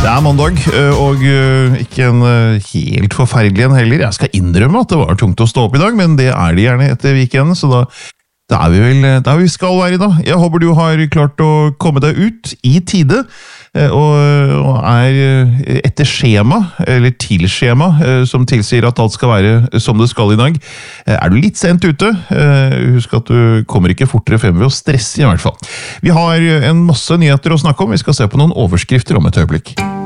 Det mandag, og ikke en helt forferdelig en heller. Jeg skal innrømme at det var tungt å stå opp i dag, men det det gjerne etter weekenden, så da vi vel der vi skal være i dag. Jeg håper du har klart å komme deg ut i tide, og etter skjema, eller til skjema, som tilsier at alt skal være som det skal i dag. Du litt sent ute, husk at du kommer ikke fortere frem ved å stresse i hvert fall. Vi har en masse nyheter å snakke om, vi skal se på noen overskrifter om et øyeblikk.